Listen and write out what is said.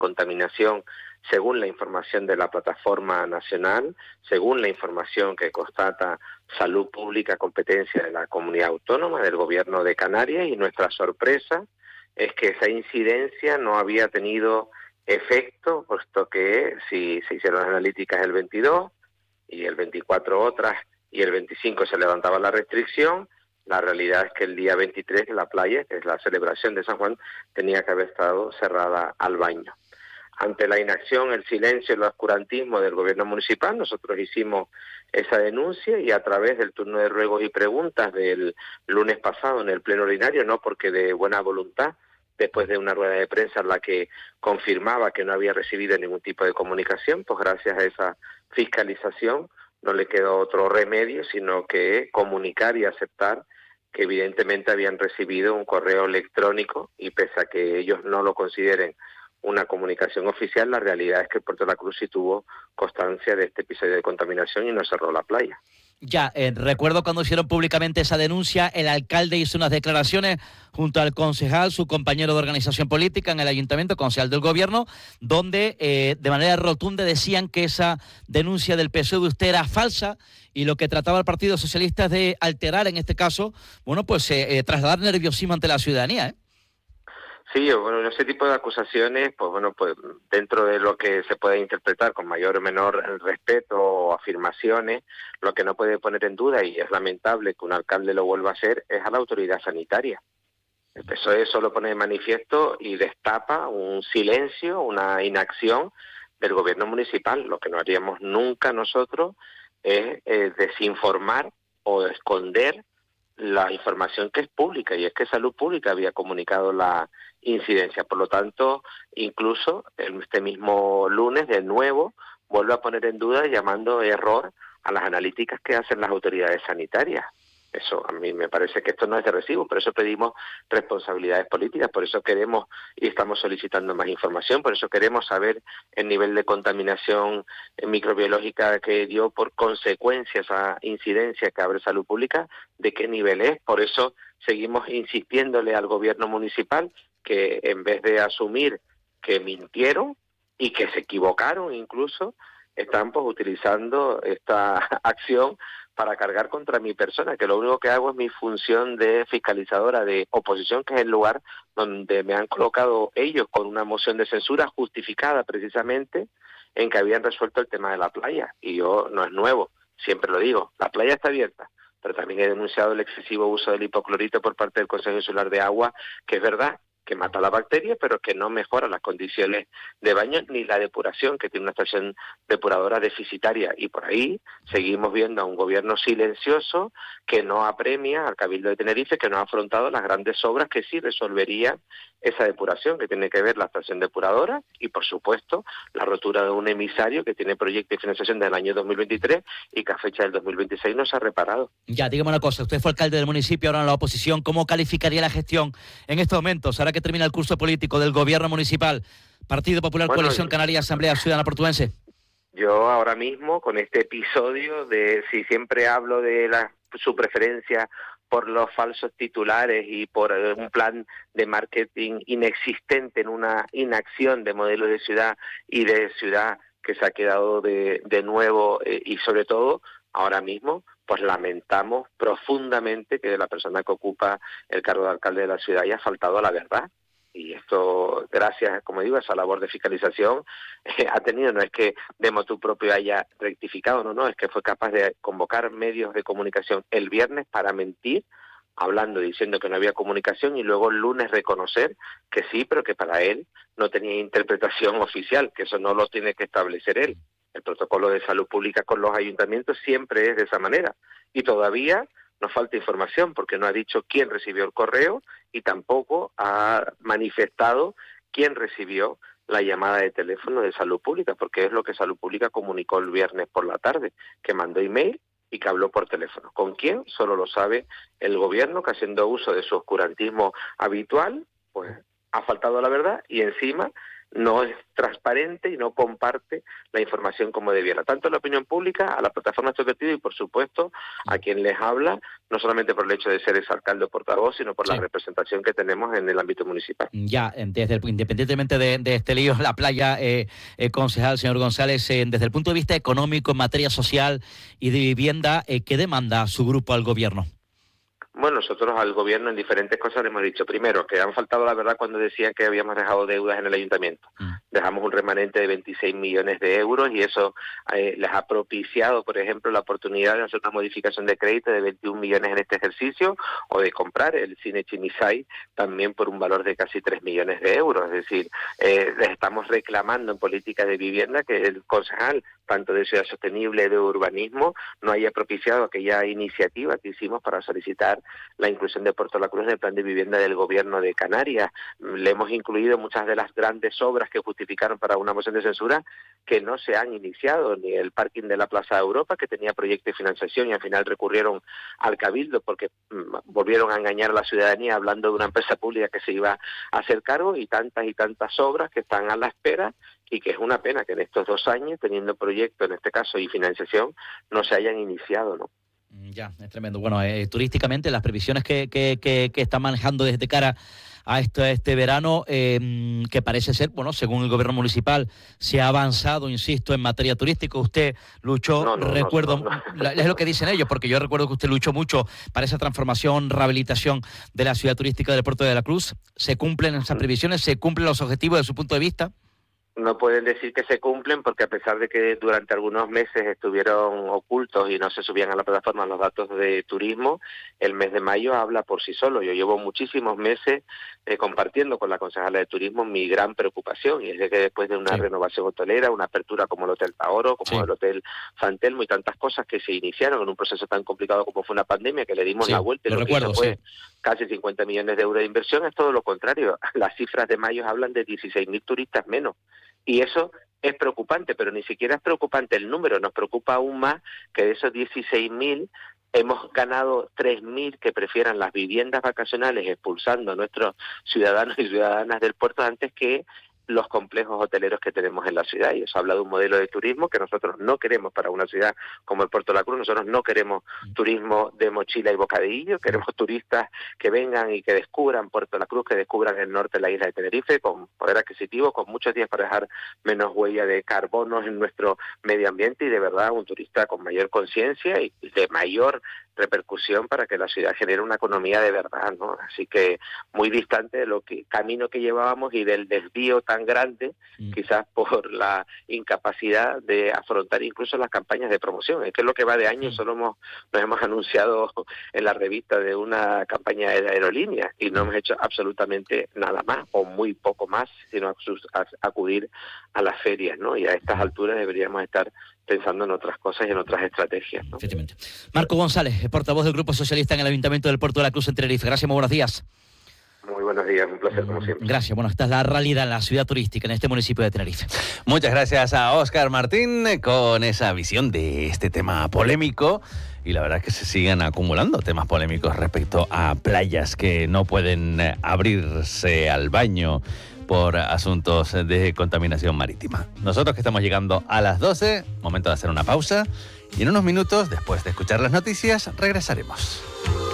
contaminación según la información de la plataforma nacional, según la información que constata Salud Pública, competencia de la comunidad autónoma, del Gobierno de Canarias, y nuestra sorpresa es que esa incidencia no había tenido efecto, puesto que si se hicieron las analíticas el 22 y el 24 otras y el 25 se levantaba la restricción, la realidad es que el día 23 la playa, que es la celebración de San Juan, tenía que haber estado cerrada al baño. Ante la inacción, el silencio y el oscurantismo del gobierno municipal, nosotros hicimos esa denuncia y a través del turno de ruegos y preguntas del lunes pasado en el pleno ordinario, no porque de buena voluntad, después de una rueda de prensa en la que confirmaba que no había recibido ningún tipo de comunicación, pues gracias a esa fiscalización no le quedó otro remedio sino que comunicar y aceptar que evidentemente habían recibido un correo electrónico y pese a que ellos no lo consideren una comunicación oficial, la realidad es que Puerto de la Cruz sí tuvo constancia de este episodio de contaminación y no cerró la playa. Ya, recuerdo cuando hicieron públicamente esa denuncia, el alcalde hizo unas declaraciones junto al concejal, su compañero de organización política en el ayuntamiento, concejal del gobierno, donde de manera rotunda decían que esa denuncia del PSOE de usted era falsa y lo que trataba el Partido Socialista es de alterar, en este caso, bueno, pues trasladar nerviosismo ante la ciudadanía, ¿eh? Sí, bueno, ese tipo de acusaciones, pues bueno, pues dentro de lo que se puede interpretar con mayor o menor respeto o afirmaciones, lo que no puede poner en duda, y es lamentable que un alcalde lo vuelva a hacer, es a la autoridad sanitaria. El PSOE solo pone de manifiesto y destapa un silencio, una inacción del gobierno municipal. Lo que no haríamos nunca nosotros es desinformar o esconder la información que es pública, y es que Salud Pública había comunicado la incidencia. Por lo tanto, incluso este mismo lunes, de nuevo, vuelve a poner en duda llamando error a las analíticas que hacen las autoridades sanitarias. Eso a mí me parece que esto no es de recibo, por eso pedimos responsabilidades políticas, por eso queremos y estamos solicitando más información, por eso queremos saber el nivel de contaminación microbiológica que dio por consecuencia esa incidencia que abre Salud Pública, de qué nivel es. Por eso seguimos insistiéndole al gobierno municipal que en vez de asumir que mintieron y que se equivocaron incluso, están pues utilizando esta acción para cargar contra mi persona, que lo único que hago es mi función de fiscalizadora de oposición, que es el lugar donde me han colocado ellos con una moción de censura justificada precisamente en que habían resuelto el tema de la playa. Y yo, no es nuevo, siempre lo digo, la playa está abierta, pero también he denunciado el excesivo uso del hipoclorito por parte del Consejo Insular de Agua, que es verdad que mata la bacteria, pero que no mejora las condiciones de baño ni la depuración, que tiene una estación depuradora deficitaria. Y por ahí seguimos viendo a un gobierno silencioso que no apremia al Cabildo de Tenerife, que no ha afrontado las grandes obras que sí resolverían esa depuración, que tiene que ver la estación depuradora y, por supuesto, la rotura de un emisario que tiene proyecto y financiación del año 2023 y que a fecha del 2026 no se ha reparado. Ya, dígame una cosa, usted fue alcalde del municipio, ahora en la oposición, ¿cómo calificaría la gestión en estos momentos, ahora que termina el curso político del gobierno municipal, Partido Popular, Bueno, Coalición Canaria, Asamblea Ciudadana Portuense? Yo ahora mismo, con este episodio de si siempre hablo de su preferencia por los falsos titulares y por un plan de marketing inexistente en una inacción de modelo de ciudad y de ciudad que se ha quedado de nuevo y sobre todo ahora mismo, pues lamentamos profundamente que la persona que ocupa el cargo de alcalde de la ciudad haya faltado a la verdad. Y esto, gracias, como digo, a esa labor de fiscalización ha tenido, no es que de motu propio haya rectificado, no, es que fue capaz de convocar medios de comunicación el viernes para mentir, hablando, diciendo que no había comunicación, y luego el lunes reconocer que sí, pero que para él no tenía interpretación oficial, que eso no lo tiene que establecer él. El protocolo de salud pública con los ayuntamientos siempre es de esa manera, y todavía nos falta información porque no ha dicho quién recibió el correo y tampoco ha manifestado quién recibió la llamada de teléfono de Salud Pública, porque es lo que Salud Pública comunicó el viernes por la tarde, que mandó email y que habló por teléfono. ¿Con quién? Solo lo sabe el gobierno, que haciendo uso de su oscurantismo habitual, pues ha faltado la verdad y encima no es transparente y no comparte la información como debiera, tanto a la opinión pública, a la plataforma asociativa y, por supuesto, a quien les habla, no solamente por el hecho de ser exalcalde o portavoz, sino por la representación que tenemos en el ámbito municipal. Ya, independientemente de este lío, la playa, concejal, señor González, desde el punto de vista económico, en materia social y de vivienda, ¿qué demanda su grupo al gobierno? Bueno, nosotros al gobierno en diferentes cosas le hemos dicho, primero, que han faltado la verdad cuando decían que habíamos dejado deudas en el ayuntamiento. Dejamos un remanente de 26 millones de euros y eso les ha propiciado, por ejemplo, la oportunidad de hacer una modificación de crédito de 21 millones en este ejercicio o de comprar el cine Chimisay también por un valor de casi 3 millones de euros. Es decir, les estamos reclamando en política de vivienda que el concejal, tanto de Ciudad Sostenible, de Urbanismo, no haya propiciado aquella iniciativa que hicimos para solicitar la inclusión de Puerto La Cruz en el plan de vivienda del gobierno de Canarias. Le hemos incluido muchas de las grandes obras que justificaron para una moción de censura que no se han iniciado, ni el parking de la Plaza de Europa, que tenía proyecto de financiación y al final recurrieron al Cabildo porque volvieron a engañar a la ciudadanía hablando de una empresa pública que se iba a hacer cargo, y tantas obras que están a la espera, y que es una pena que en estos 2 años, teniendo proyecto en este caso y financiación, no se hayan iniciado, ¿no? Ya, es tremendo. Bueno, turísticamente, las previsiones que están manejando desde cara a este verano, que parece ser, bueno, según el gobierno municipal, se ha avanzado, insisto, en materia turística. Usted luchó, es lo que dicen ellos, porque yo recuerdo que usted luchó mucho para esa transformación, rehabilitación de la ciudad turística del Puerto de la Cruz. ¿Se cumplen esas previsiones? ¿Se cumplen los objetivos desde su punto de vista? No pueden decir que se cumplen porque, a pesar de que durante algunos meses estuvieron ocultos y no se subían a la plataforma los datos de turismo, el mes de mayo habla por sí solo. Yo llevo muchísimos meses compartiendo con la concejala de turismo mi gran preocupación, y es de que después de una renovación hotelera, una apertura como el Hotel Taoro, como el Hotel San Telmo y tantas cosas que se iniciaron en un proceso tan complicado como fue una pandemia, que le dimos la vuelta y lo que hizo fue casi 50 millones de euros de inversión, es todo lo contrario. Las cifras de mayo hablan de 16.000 turistas menos. Y eso es preocupante, pero ni siquiera es preocupante el número, nos preocupa aún más que de esos 16.000 hemos ganado 3.000 que prefieran las viviendas vacacionales, expulsando a nuestros ciudadanos y ciudadanas del puerto antes que los complejos hoteleros que tenemos en la ciudad. Y eso habla de un modelo de turismo que nosotros no queremos para una ciudad como el Puerto de la Cruz. Nosotros no queremos turismo de mochila y bocadillo, queremos turistas que vengan y que descubran Puerto de la Cruz, que descubran el norte de la isla de Tenerife con poder adquisitivo, con muchos días para dejar menos huella de carbono en nuestro medio ambiente, y de verdad un turista con mayor conciencia y de mayor repercusión para que la ciudad genere una economía de verdad, ¿no? Así que muy distante de lo que camino que llevábamos y del desvío tan grande, quizás por la incapacidad de afrontar incluso las campañas de promoción. Es que lo que va de año solo nos hemos anunciado en la revista de una campaña de aerolíneas y no hemos hecho absolutamente nada más o muy poco más, sino acudir a las ferias, ¿no? Y a estas alturas deberíamos estar pensando en otras cosas y en otras estrategias, ¿no? Efectivamente. Marco González, portavoz del Grupo Socialista en el Ayuntamiento del Puerto de la Cruz en Tenerife. Gracias, muy buenos días. Muy buenos días, un placer como siempre. Gracias. Bueno, esta es la realidad en la ciudad turística, en este municipio de Tenerife. Muchas gracias a Óscar Martín con esa visión de este tema polémico. Y la verdad es que se siguen acumulando temas polémicos respecto a playas que no pueden abrirse al baño por asuntos de contaminación marítima. Nosotros que estamos llegando a las 12, momento de hacer una pausa, y en unos minutos, después de escuchar las noticias, regresaremos.